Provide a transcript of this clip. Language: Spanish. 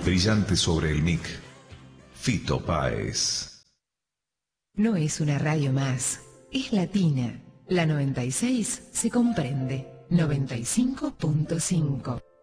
Brillante sobre el mic, Fito Páez. No es una radio más, es latina. La 96 se comprende. 95.5.